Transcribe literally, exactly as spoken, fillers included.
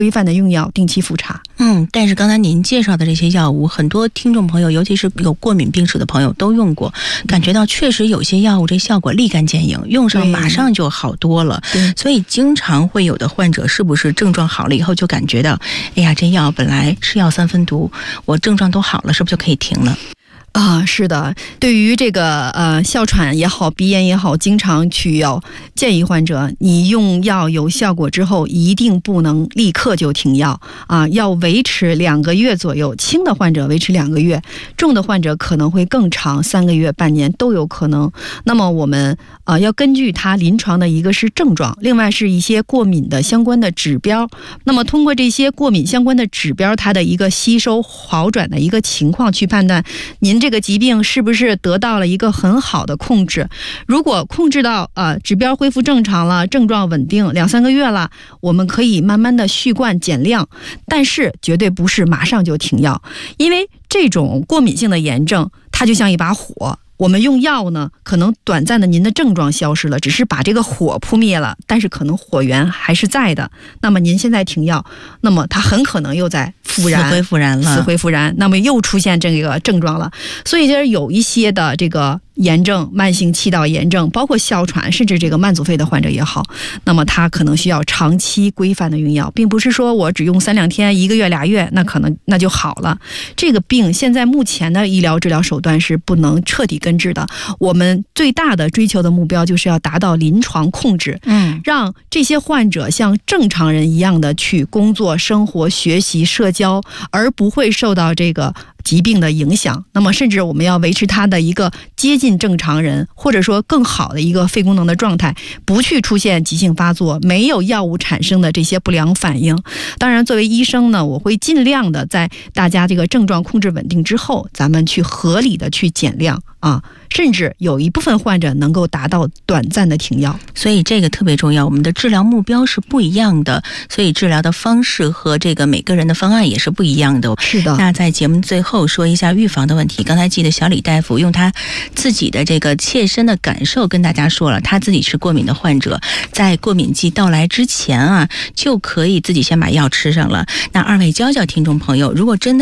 规范的用药，定期复查。 嗯，但是刚才您介绍的这些药物，很多听众朋友，尤其是有过敏病史的朋友都用过，感觉到确实有些药物这效果立竿见影，用上马上就好多了。所以经常会有的患者是不是症状好了以后就感觉到，哎呀，这药本来是药三分毒，我症状都好了，是不是就可以停了？ 啊，是的，对于这个呃哮喘也好，鼻炎也好，经常去要建议患者，你用药有效果之后，一定不能立刻就停药啊，要维持两个月左右。轻的患者维持两个月，重的患者可能会更长，三个月、半年都有可能。那么我们啊、呃、要根据它临床的一个是症状，另外是一些过敏的相关的指标。那么通过这些过敏相关的指标，它的一个吸收好转的一个情况去判断您这个疾病是不是得到了一个很好的控制。如果控制到呃指标恢复正常了，症状稳定两三个月了，我们可以慢慢的续灌减量，但是绝对不是马上就停药，因为这种过敏性的炎症它就像一把火，我们用药呢，可能短暂的您的症状消失了，只是把这个火扑灭了，但是可能火源还是在的。那么您现在停药，那么它很可能又在复燃， 死灰复燃了， 死灰复燃，那么又出现这个症状了。所以就是有一些的这个炎症，慢性气道炎症，包括哮喘，甚至这个慢阻肺的患者也好，那么他可能需要长期规范的用药，并不是说我只用三两天、一个月、俩月，那可能那就好了。这个病现在目前的医疗治疗手段是不能彻底根治的。我们最大的追求的目标就是要达到临床控制，嗯，让这些患者像正常人一样的去工作、生活、学习、社交，而不会受到这个疾病的影响。那么甚至我们要维持他的一个接近正常人，或者说更好的一个肺功能的状态，不去出现急性发作，没有药物产生的这些不良反应。当然作为医生呢，我会尽量的在大家这个症状控制稳定之后，咱们去合理的去减量啊，甚至有一部分患者能够达到短暂的停药。 所以这个特别重要，我们的治疗目标是不一样的，所以治疗的方式和这个每个人的方案也是不一样的。 是的。 那在节目最后说一下预防的问题。刚才记得小李大夫用他自己的这个切身的感受跟大家说了，他自己是过敏的患者，在过敏季到来之前啊，就可以自己先把药吃上了。那二位教教听众朋友，如果真的